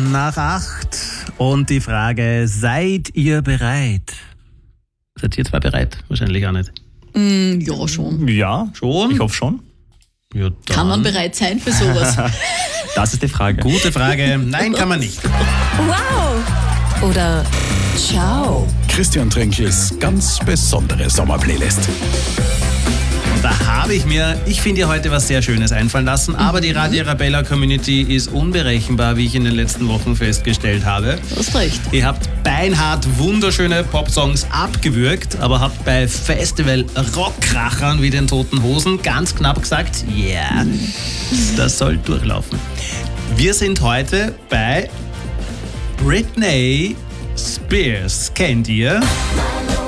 nach 8 und die Frage, seid ihr bereit? Seid ihr zwei bereit? Wahrscheinlich auch nicht. Ja, schon. Ja, Schon? ich hoffe schon. Ja, dann. Kann man bereit sein für sowas? Das ist die Frage. Gute Frage. Nein, kann man nicht. Wow! Oder ciao. Christian Trenkels ganz besondere Sommerplaylist. Da habe ich finde ja heute was sehr Schönes einfallen lassen, aber die Radio Arabella Community ist unberechenbar, wie ich in den letzten Wochen festgestellt habe. Du hast recht. Ihr habt beinhart wunderschöne Popsongs abgewürgt, aber habt bei Festival Rockkrachern wie den Toten Hosen ganz knapp gesagt, yeah, das soll durchlaufen. Wir sind heute bei Britney Spears. Kennt ihr?